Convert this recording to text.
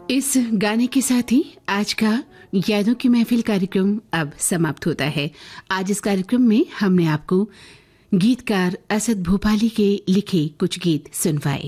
इस गाने के साथ ही आज का यादों की महफिल कार्यक्रम अब समाप्त होता है। आज इस कार्यक्रम में हमने आपको गीतकार असद भोपाली के लिखे कुछ गीत सुनवाए।